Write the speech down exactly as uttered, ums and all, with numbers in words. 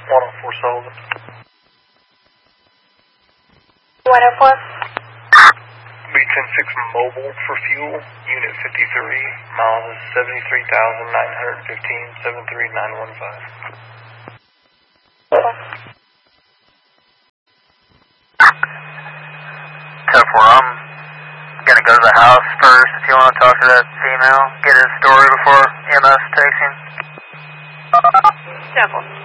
one oh four Sullivan. one oh four. B ten six mobile for fuel, unit fifty-three, miles is seventy-three thousand nine hundred fifteen, seven three nine one five. ten four, I'm gonna go to the house first if you want to talk to that female, get his story before E M S takes him. ten four.